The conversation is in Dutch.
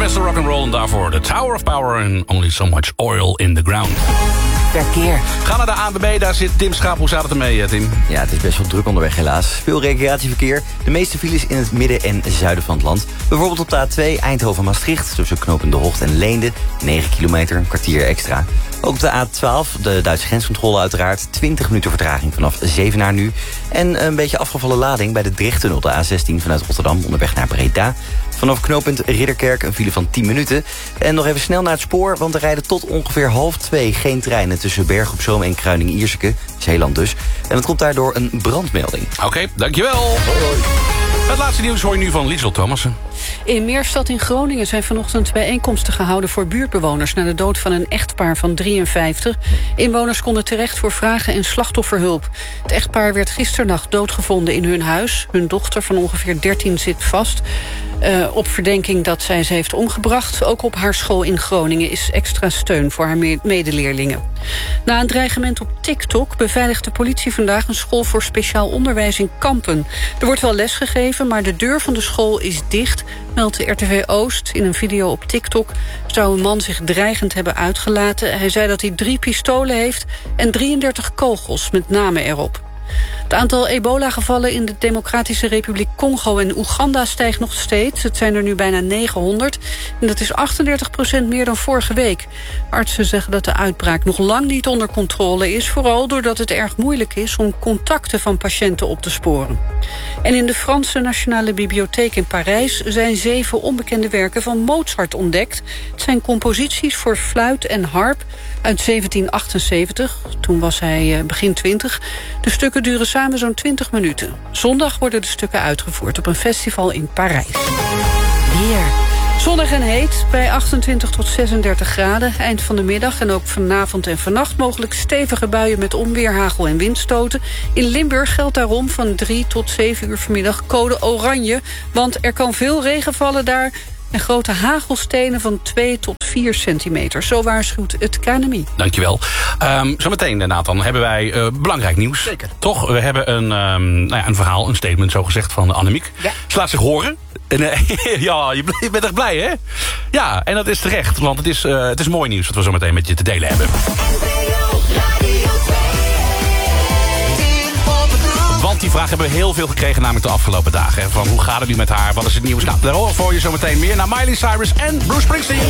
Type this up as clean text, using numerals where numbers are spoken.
beste rock'n'roll en daarvoor The Tower of Power and Only So Much Oil in the Ground. Verkeer. Ga naar de ANWB, daar zit Tim Schaap. Hoe staat het ermee, Tim? Ja, het is best wel druk onderweg helaas. Veel recreatieverkeer. De meeste files in het midden en zuiden van het land. Bijvoorbeeld op de A2 Eindhoven-Maastricht... tussen knooppunt De Hocht en Leende. 9 kilometer, een kwartier extra. Ook op de A12, de Duitse grenscontrole uiteraard. 20 minuten vertraging vanaf Zevenaar nu. En een beetje afgevallen lading bij de Drechttunnel, de A16 vanuit Rotterdam... onderweg naar Breda. Vanaf knooppunt Ridderkerk een file van 10 minuten. En nog even snel naar het spoor, want er rijden tot ongeveer 1:30 geen treinen... tussen Berg op Zoom en Kruiningen-Ierseke, Zeeland dus. En dat komt daardoor een brandmelding. Oké, dankjewel. Hoi. Het laatste nieuws hoor je nu van Liesel Thomassen. In Meerstad in Groningen zijn vanochtend bijeenkomsten gehouden voor buurtbewoners na de dood van een echtpaar van 53. Inwoners konden terecht voor vragen en slachtofferhulp. Het echtpaar werd gisternacht doodgevonden in hun huis. Hun dochter van ongeveer 13 zit vast. Op verdenking dat zij ze heeft omgebracht. Ook op haar school in Groningen is extra steun voor haar medeleerlingen. Na een dreigement op TikTok beveiligt de politie vandaag een school voor speciaal onderwijs in Kampen. Er wordt wel lesgegeven, maar de deur van de school is dicht, meldt de RTV Oost. In een video op TikTok zou een man zich dreigend hebben uitgelaten. Hij zei dat hij 3 pistolen heeft en 33 kogels met namen erop. Het aantal ebola-gevallen in de Democratische Republiek Congo en Oeganda stijgt nog steeds. Het zijn er nu bijna 900 en dat is 38% meer dan vorige week. Artsen zeggen dat de uitbraak nog lang niet onder controle is, vooral doordat het erg moeilijk is om contacten van patiënten op te sporen. En in de Franse Nationale Bibliotheek in Parijs zijn 7 onbekende werken van Mozart ontdekt. Het zijn composities voor fluit en harp uit 1778. Toen was hij begin 20. De stukken duren samen zo'n 20 minuten. Zondag worden de stukken uitgevoerd op een festival in Parijs. Weer. Zonnig en heet, bij 28 tot 36 graden. Eind van de middag en ook vanavond en vannacht mogelijk stevige buien met onweer, hagel en windstoten. In Limburg geldt daarom van 3 tot 7 uur vanmiddag code oranje. Want er kan veel regen vallen daar en grote hagelstenen van 2 tot 4 centimeter. Zo waarschuwt het KNMI. Dankjewel. Zometeen, Nathan, hebben wij belangrijk nieuws. Zeker. Toch? We hebben een verhaal, een statement zo gezegd van Annemiek. Ja. Ze laat zich horen. En, ja, je bent echt blij, hè? Ja, en dat is terecht. Want het is mooi nieuws wat we zo meteen met je te delen hebben. Want die vraag hebben we heel veel gekregen, namelijk de afgelopen dagen. Hè? Van hoe gaat het nu met haar? Wat is het nieuws? Nou, daar horen we voor je zometeen meer naar Miley Cyrus en Bruce Springsteen.